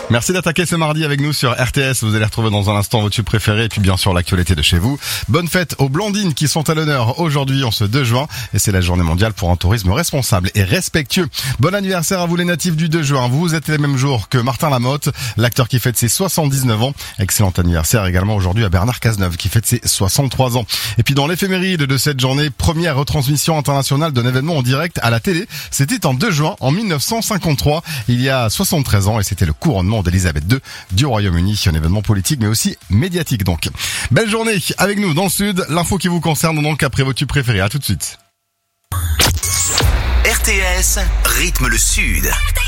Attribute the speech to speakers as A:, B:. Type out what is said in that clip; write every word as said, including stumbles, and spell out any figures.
A: Merci d'attaquer ce mardi avec nous sur R T S. Vous allez retrouver dans un instant vos tubes préférés et puis bien sûr l'actualité de chez vous. Bonne fête aux Blandines qui sont à l'honneur aujourd'hui en ce deux juin et c'est la journée mondiale pour un tourisme responsable et respectueux. Bon anniversaire à vous les natifs du deux juin. Vous êtes les mêmes jours que Martin Lamotte, l'acteur qui fête ses soixante-dix-neuf ans. Excellent anniversaire également aujourd'hui à Bernard Cazeneuve qui fête ses soixante-trois ans. Et puis dans l'éphéméride de cette journée, première retransmission internationale d'un événement en direct à la télé. C'était en deux juin en mille neuf cent cinquante-trois, il y a soixante-treize ans et c'était le couronnement d'Elisabeth deux du Royaume-Uni, un événement politique mais aussi médiatique donc. Belle journée avec nous dans le sud, l'info qui vous concerne donc après vos tubes préférés. À tout de suite.
B: R T S rythme le sud.